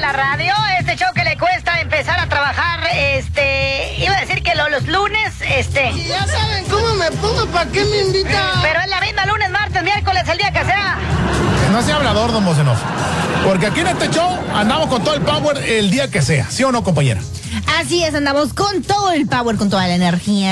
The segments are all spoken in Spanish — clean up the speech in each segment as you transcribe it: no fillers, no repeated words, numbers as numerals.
la radio, este show que le cuesta empezar a trabajar, iba a decir que los lunes, Y ya saben cómo me pongo, ¿para qué me invitan? pero es la misma lunes, martes, miércoles, el día que sea. No sea hablador, don Bocenov. Porque aquí en este show andamos con todo el power el día que sea. ¿Sí o no, compañera? Así es, andamos con todo el power, con toda la energía.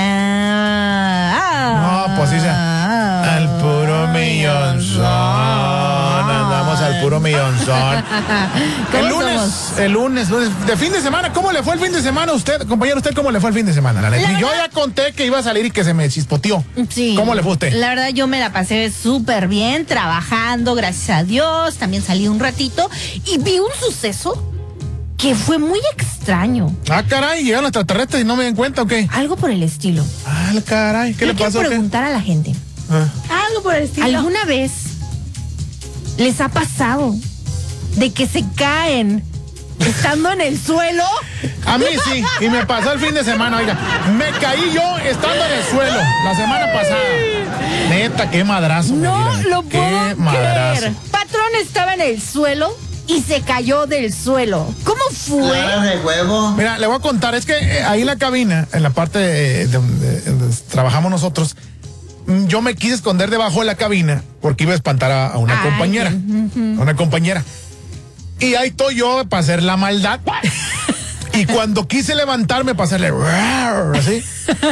No, pues sí, al puro millonzón. Andamos al puro millonzón. El lunes, de fin de semana. ¿Cómo le fue el fin de semana a usted, compañero? ¿Usted cómo le fue el fin de semana? Yo ya conté que iba a salir y que se me chispoteó. Sí. ¿Cómo le fue a usted? La verdad, yo me la pasé súper bien, trabajando, gracias a Dios. También salí un ratito y vi un suceso que fue muy extraño. Ah, caray, llegaron los extraterrestres y no me den cuenta, ¿o qué? Algo por el estilo. Ah, caray, ¿qué le pasó? Quiero preguntar a la gente. Algo por el estilo. ¿Alguna vez les ha pasado de que se caen estando en el suelo? A mí sí, y me pasó el fin de semana, oiga. Me caí yo estando en el suelo la semana pasada. Neta, qué madrazo. No lo qué puedo madrazo. creer. Patrón estaba en el suelo y se cayó del suelo. ¿Cómo fue? de huevo. Mira, le voy a contar, es que ahí en la cabina, en la parte donde trabajamos nosotros, yo me quise esconder debajo de la cabina porque iba a espantar a una compañera. A una compañera. Y ahí estoy yo para hacer la maldad. Y cuando quise levantarme para hacerle así,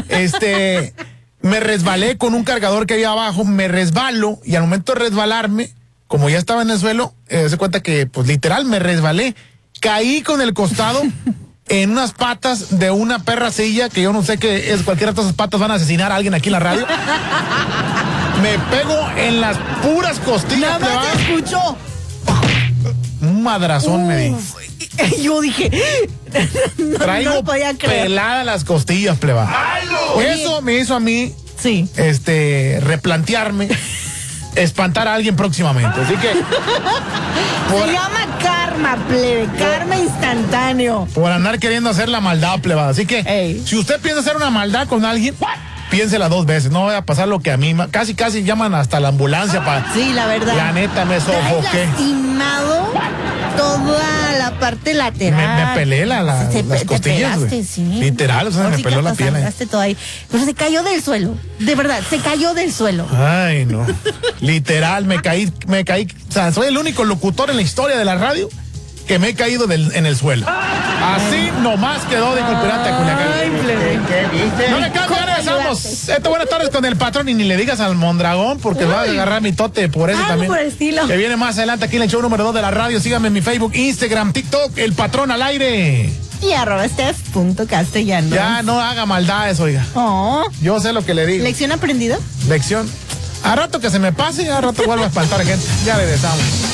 me resbalé con un cargador que había abajo, me resbalo y al momento de resbalarme, como ya estaba en el suelo, se cuenta que, pues literal, me resbalé. Caí con el costado en unas patas de una perra silla, que yo no sé qué es, cualquiera de esas patas van a asesinar a alguien aquí en la radio. Me pego en las puras costillas. Nada más escuchó. Un madrazón me di. Yo dije, Traigo no lo podía creer. peladas las costillas, pleba. Eso me hizo a mí, Sí. replantearme, espantar a alguien próximamente. Así que, Se llama karma, plebe, karma instantáneo. por andar queriendo hacer la maldad, pleba. Así que, Ey. si usted piensa hacer una maldad con alguien, piénsela 2 veces. No vaya a pasar lo que a mí, casi llaman hasta la ambulancia para... Sí, la verdad. La neta, me Trae sofoqué. lastimado toda la parte lateral. Me pelé las te costillas, pelaste, güey. sí. Literal, o sea, me peló la piel. Sangraste todo ahí. Pero se cayó del suelo. De verdad, se cayó del suelo. Ay, no. Literal, me caí. O sea, soy el único locutor en la historia de la radio que me he caído en el suelo. Así nomás quedó, dijo el pirata de Culiacán. Ay, plebe. ¿Qué viste? No le cambio, regresamos. Buenas tardes con el patrón y ni le digas al Mondragón porque va a agarrar mi tote por eso Algo también. por el estilo. Que viene más adelante aquí en el show número 2 de la radio. Síganme en mi Facebook, Instagram, TikTok, El Patrón al Aire. Y @steph.castellanos. Ya no haga maldades, oiga. Oh. Yo sé lo que le digo. ¿Lección aprendida? Lección. A rato que se me pase y a rato vuelvo a espantar gente. Ya regresamos.